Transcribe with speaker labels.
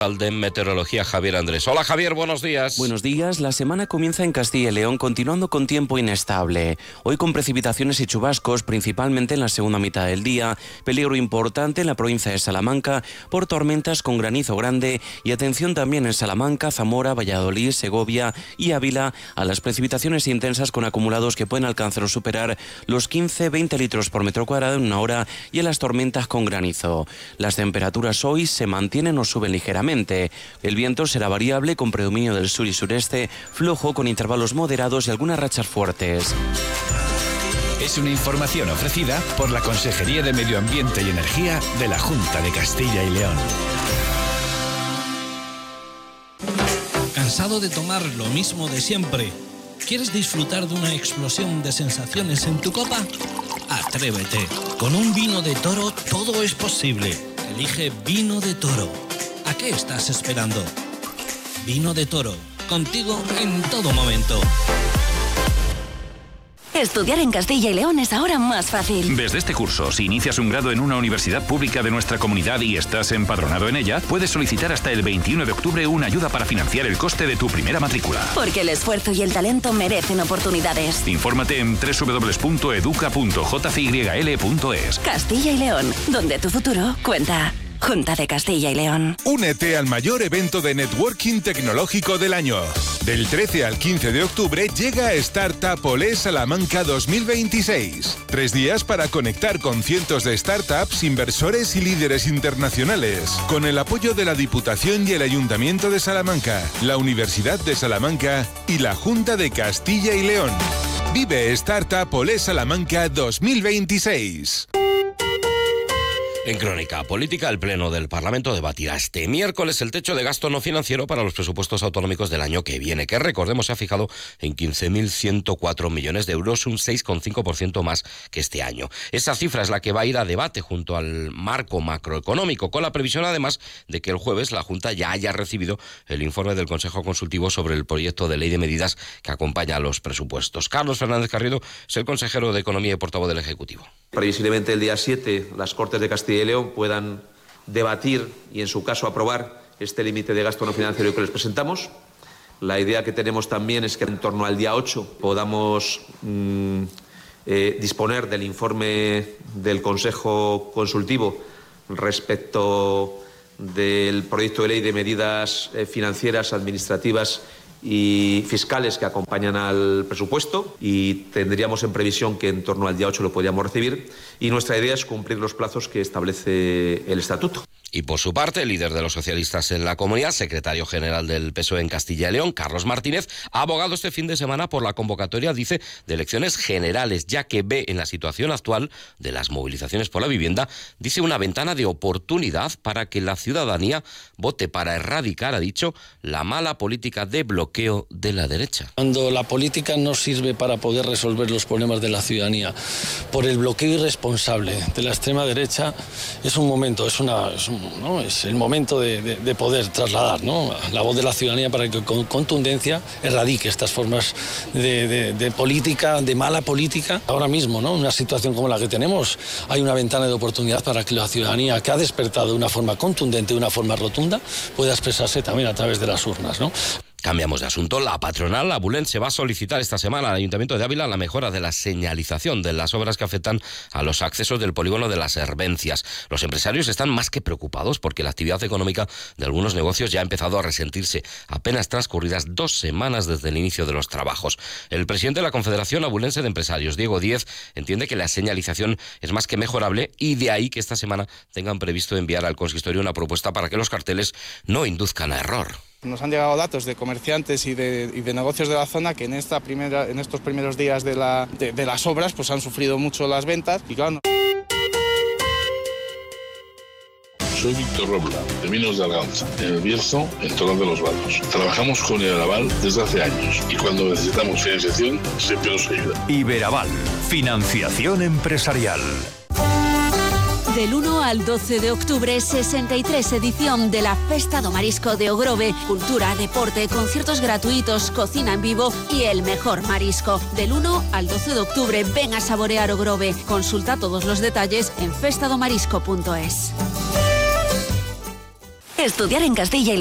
Speaker 1: De Meteorología, Javier Andrés. Hola Javier, buenos días.
Speaker 2: Buenos días. La semana comienza en Castilla y León, continuando con tiempo inestable. Hoy con precipitaciones y chubascos, principalmente en la segunda mitad del día. Peligro importante en la provincia de Salamanca por tormentas con granizo grande y atención también en Salamanca, Zamora, Valladolid, Segovia y Ávila a las precipitaciones intensas con acumulados que pueden alcanzar o superar los 15-20 litros por metro cuadrado en una hora y en las tormentas con granizo. Las temperaturas hoy se mantienen o suben ligeramente. El viento será variable con predominio del sur y sureste, flojo con intervalos moderados y algunas rachas fuertes.
Speaker 3: Es una información ofrecida por la Consejería de Medio Ambiente y Energía de la Junta de Castilla y León.
Speaker 4: ¿Cansado de tomar lo mismo de siempre? ¿Quieres disfrutar de una explosión de sensaciones en tu copa? Atrévete. Con un vino de Toro todo es posible. Elige Vino de Toro. ¿A qué estás esperando? Vino de Toro, contigo en todo momento.
Speaker 5: Estudiar en Castilla y León es ahora más fácil.
Speaker 3: Desde este curso, si inicias un grado en una universidad pública de nuestra comunidad y estás empadronado en ella, puedes solicitar hasta el 21 de octubre una ayuda para financiar el coste de tu primera matrícula.
Speaker 5: Porque el esfuerzo y el talento merecen oportunidades.
Speaker 3: Infórmate en www.educa.jcyl.es.
Speaker 5: Castilla y León, donde tu futuro cuenta. Junta de Castilla y León.
Speaker 6: Únete al mayor evento de networking tecnológico del año. Del 13 al 15 de octubre llega Startup Olé Salamanca 2026. 3 días para conectar con cientos de startups, inversores y líderes internacionales. Con el apoyo de la Diputación y el Ayuntamiento de Salamanca, la Universidad de Salamanca y la Junta de Castilla y León. Vive Startup Olé Salamanca 2026.
Speaker 1: En Crónica Política, el Pleno del Parlamento debatirá este miércoles el techo de gasto no financiero para los presupuestos autonómicos del año que viene, que recordemos se ha fijado en 15.104 millones de euros, un 6,5% más que este año. Esa cifra es la que va a ir a debate junto al marco macroeconómico, con la previsión además de que el jueves la Junta ya haya recibido el informe del Consejo Consultivo sobre el proyecto de ley de medidas que acompaña a los presupuestos. Carlos Fernández Carriedo es el consejero de Economía y portavoz del Ejecutivo.
Speaker 7: Previsiblemente el día 7 las Cortes de Castilla y León puedan debatir y en su caso aprobar este límite de gasto no financiero que les presentamos. La idea que tenemos también es que en torno al día 8 podamos disponer del informe del Consejo Consultivo respecto del proyecto de ley de medidas financieras, administrativas y fiscales que acompañan al presupuesto, y tendríamos en previsión que en torno al día 8 lo podríamos recibir, y nuestra idea es cumplir los plazos que establece el Estatuto.
Speaker 1: Y por su parte, el líder de los socialistas en la comunidad, secretario general del PSOE en Castilla y León, Carlos Martínez, ha abogado este fin de semana por la convocatoria, dice, de elecciones generales, ya que ve en la situación actual de las movilizaciones por la vivienda, dice, una ventana de oportunidad para que la ciudadanía vote para erradicar, ha dicho, la mala política de bloqueo de la derecha.
Speaker 8: Cuando la política no sirve para poder resolver los problemas de la ciudadanía por el bloqueo irresponsable de la extrema derecha, es un momento, es el momento de poder trasladar, ¿no?, la voz de la ciudadanía para que con contundencia erradique estas formas de política, de mala política. Ahora mismo, ¿no?, en una situación como la que tenemos, hay una ventana de oportunidad para que la ciudadanía, que ha despertado de una forma contundente, de una forma rotunda, pueda expresarse también a través de las urnas, ¿no?
Speaker 1: Cambiamos de asunto. La patronal Abulense va a solicitar esta semana al Ayuntamiento de Ávila la mejora de la señalización de las obras que afectan a los accesos del polígono de las Herbencias. Los empresarios están más que preocupados porque la actividad económica de algunos negocios ya ha empezado a resentirse apenas transcurridas 2 semanas desde el inicio de los trabajos. El presidente de la Confederación Abulense de Empresarios, Diego Díez, entiende que la señalización es más que mejorable y de ahí que esta semana tengan previsto enviar al consistorio una propuesta para que los carteles no induzcan a error.
Speaker 9: Nos han llegado datos de comerciantes y de negocios de la zona que en estos primeros días de las obras pues han sufrido mucho las ventas y claro.
Speaker 10: Soy Víctor Robla, de Vinos de Alganza, en el Bierzo, en Torrón de los Vados. Trabajamos con Iberaval desde hace años y cuando necesitamos financiación siempre nos ayuda.
Speaker 3: Iberaval, financiación empresarial.
Speaker 11: Del 1 al 12 de octubre, 63 edición de la Festa do Marisco de Ogrove. Cultura, deporte, conciertos gratuitos, cocina en vivo y el mejor marisco. Del 1 al 12 de octubre, ven a saborear Ogrove. Consulta todos los detalles en festadomarisco.es.
Speaker 5: Estudiar en Castilla y